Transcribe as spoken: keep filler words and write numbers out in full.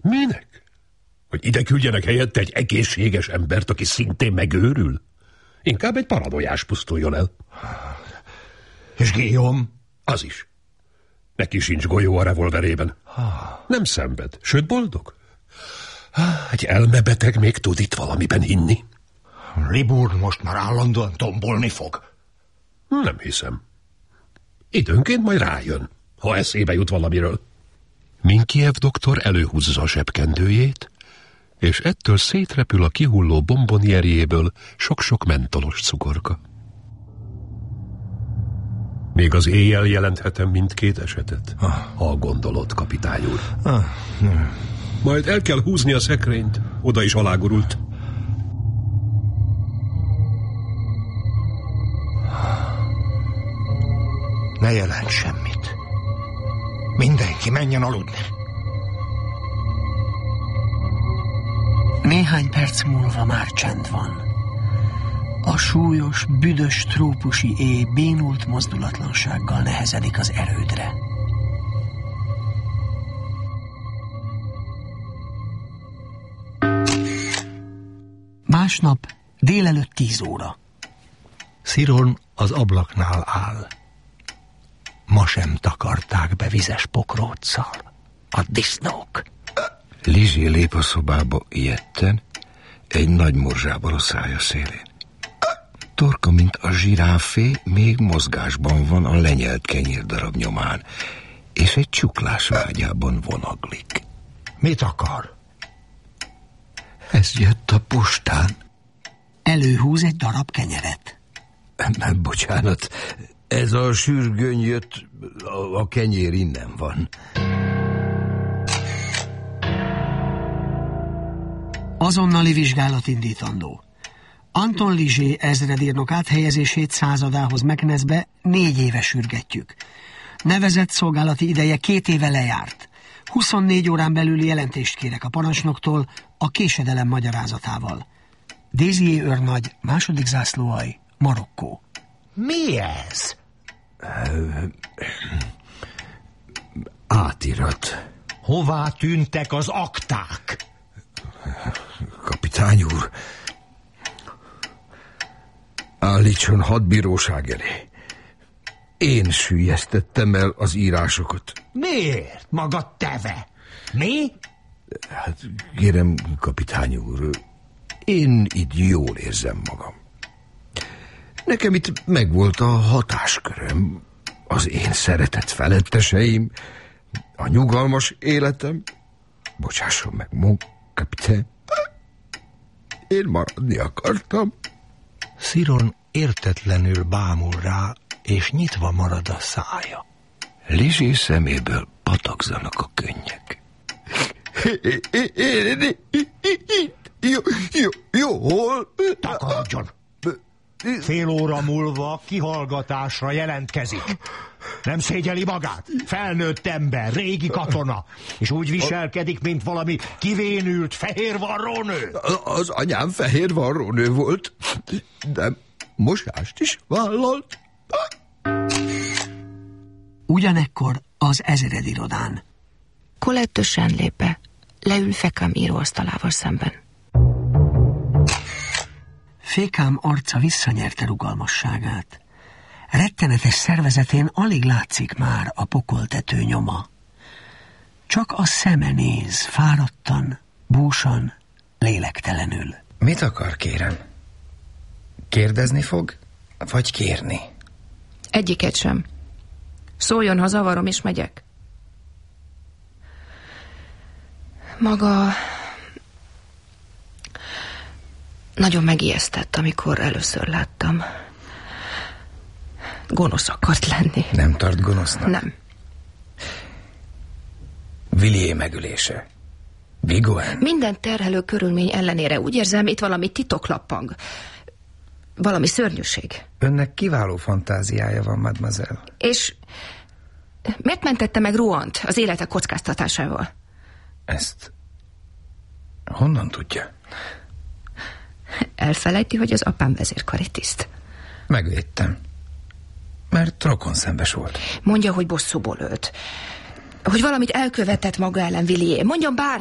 Minek? Hogy ide küldjenek helyette egy egészséges embert, aki szintén megőrül? Inkább egy paranoiás pusztuljon el. És Guillaume? Az is. Neki sincs golyó a revolverében. Nem szenved, sőt boldog. Egy elmebeteg még tud itt valamiben hinni. Libourne most már állandóan tombolni fog. Nem hiszem. Időnként majd rájön, ha eszébe jut valamiről. Minkiev doktor előhúzza a zsebkendőjét, és ettől szétrepül a kihulló bombonierjéből sok-sok mentolos cukorka. Még az éjjel jelenthetem mindkét esetet, ah. ha gondolod, kapitány úr. Ah, Majd el kell húzni a szekrényt, oda is alágurult. Ne jelent semmit. Mindenki menjen aludni. Néhány perc múlva már csend van. A súlyos, büdös trópusi éj bénult mozdulatlansággal nehezedik az erődre. Másnap délelőtt tíz óra. Siron az ablaknál áll. Ma sem takarták be vizes pokróccal. A disznók. Lizzie lép a szobába ijedten, egy nagy morzsával a szája szélén. Torka, mint a zsiráfé, még mozgásban van a lenyelt kenyérdarab nyomán, és egy csuklás vágyában vonaglik. Mit akar? Ez jött a postán. Előhúz egy darab kenyeret. Nem, bocsánat, ez a sürgőny jött, a, a kenyér innen van. Azonnali vizsgálat indítandó. Anton Ligier ezredírnok áthelyezését századához McNessbe négy éve sürgetjük. Nevezett szolgálati ideje két éve lejárt. huszonnégy órán belül jelentést kérek a parancsnoktól a késedelem magyarázatával. Dézié őrnagy, második zászlóalj, Marokkó. Mi ez? Átirat. Hová tűntek az akták? Kapitány úr, állítson hadbíróság elé. Én süllyesztettem el az írásokat. Miért? Maga teve? Mi? Hát kérem, kapitány úr, én itt jól érzem magam. Nekem itt megvolt a hatásköröm, az én szeretett feletteseim, a nyugalmas életem. Bocsásson meg, mon kapitány. Én maradni akartam. Siron értetlenül bámul rá, és nyitva marad a szája. Ligier szeméből patakzanak a könnyek. Jó, jó, jól. Takarodjon! Fél óra múlva kihallgatásra jelentkezik. Nem szégyeli magát? Felnőtt ember, régi katona, és úgy viselkedik, mint valami kivénült fehérvarrónő. Az anyám fehérvarrónő volt, de mosást is vállalt. Ugyanekkor az ezredirodán. Colette lép be, leül Fécamp íróasztalával szemben. Fécamp arca visszanyerte rugalmasságát. Rettenetes szervezetén alig látszik már a pokoltető nyoma. Csak a szeme néz, fáradtan, búsan, lélektelenül. Mit akar, kérem? Kérdezni fog, vagy kérni? Egyiket sem. Szóljon, ha zavarom, és megyek. Maga nagyon megijesztett, amikor először láttam. Gonosz akart lenni. Nem tart gonosznak? Nem. Villiers megölése. Vigoen? Minden terhelő körülmény ellenére úgy érzem, itt valami titok lappang. Valami szörnyűség. Önnek kiváló fantáziája van, mademoiselle. És miért mentette meg Rohant az élete kockáztatásával? Ezt honnan tudja? Elfelejti, hogy az apám vezérkari tiszt. Megvédtem. Mert rokonszenves volt. Mondja, hogy bosszúból ölt. Hogy valamit elkövetett maga ellen Villiers. Mondjon bár